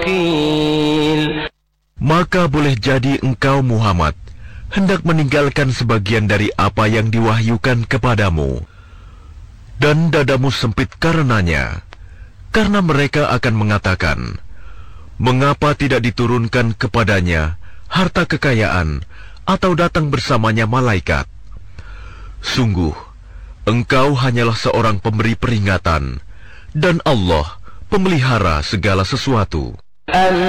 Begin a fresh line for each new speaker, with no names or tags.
Maka boleh jadi engkau Muhammad hendak meninggalkan sebagian dari apa yang diwahyukan kepadamu, dan dadamu sempit karenanya, karena mereka akan mengatakan, mengapa tidak diturunkan kepadanya harta kekayaan atau datang bersamanya malaikat? Sungguh, engkau hanyalah seorang pemberi peringatan, dan Allah pemelihara segala sesuatu.